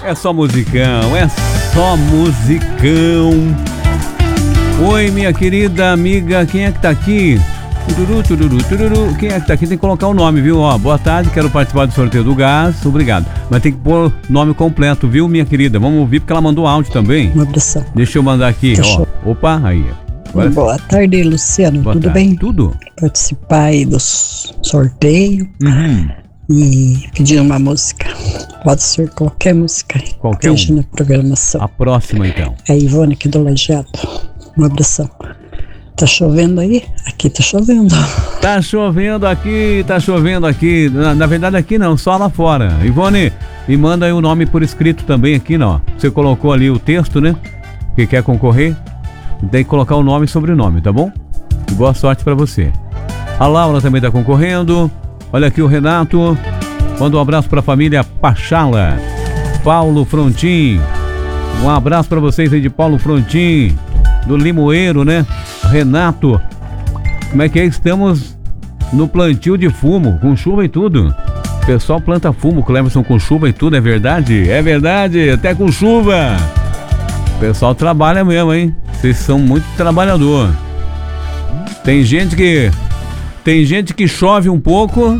É só musicão, é só musicão. Oi, minha querida amiga, quem é que tá aqui? Tururu. Quem é que tá aqui? Tem que colocar o nome, viu? Ó, boa tarde, quero participar do sorteio do gás. Obrigado. Mas tem que pôr nome completo, viu, minha querida? Vamos ouvir porque ela mandou áudio também. Uma abração. Deixa eu mandar aqui, ó. Opa, aí. Agora... Boa tarde, Luciano. Boa Tudo tarde. bem? Tudo. Participar aí do sorteio Uhum. e pedir uma música. Pode ser qualquer música aí. Qualquer Esteja uma. na programação. A próxima, então. É a Ivone aqui do Lajeado. Uma abração. Tá chovendo aí? Aqui tá chovendo. Tá chovendo aqui. Na verdade aqui não, só lá fora. Ivone, me manda aí o nome por escrito também aqui, ó. Você colocou ali o texto, né? Que quer concorrer. Tem que colocar o nome e sobrenome, tá bom? E boa sorte pra você. A Laura também tá concorrendo. Olha aqui o Renato. Manda um abraço pra família Pachala. Paulo Frontin. Um abraço pra vocês aí de Paulo Frontin. Do Limoeiro, né? Renato, como é que é? Estamos no plantio de fumo, com chuva e tudo. O pessoal planta fumo, Cleverson, com chuva e tudo, é verdade? É verdade, até com chuva. O pessoal trabalha mesmo, hein? Vocês são muito trabalhador. Tem gente que chove um pouco,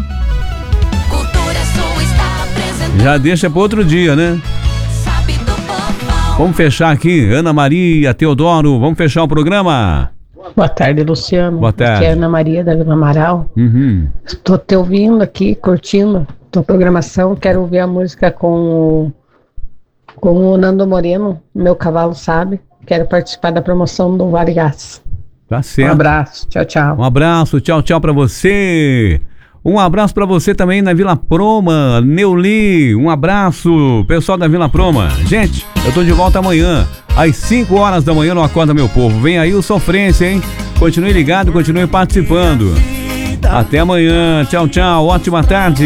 já deixa para outro dia, né? Vamos fechar aqui, Ana Maria, Teodoro, vamos fechar o programa. Boa tarde, Luciano. Boa tarde. Aqui é a Ana Maria da Vila Amaral. Uhum. Estou te ouvindo aqui, curtindo tua programação. Quero ouvir a música com o Nando Moreno, Meu Cavalo Sabe. Quero participar da promoção do Vale Gás. Tá certo. Um abraço, tchau, tchau. Um abraço, tchau pra você. Um abraço pra você também na Vila Proma, Neuli. Um abraço, pessoal da Vila Proma. Gente, eu tô de volta amanhã, às 5 horas da manhã no Acorda Meu Povo. Vem aí o Sofrência, hein? Continue ligado, continue participando. Até amanhã. Tchau, ótima tarde.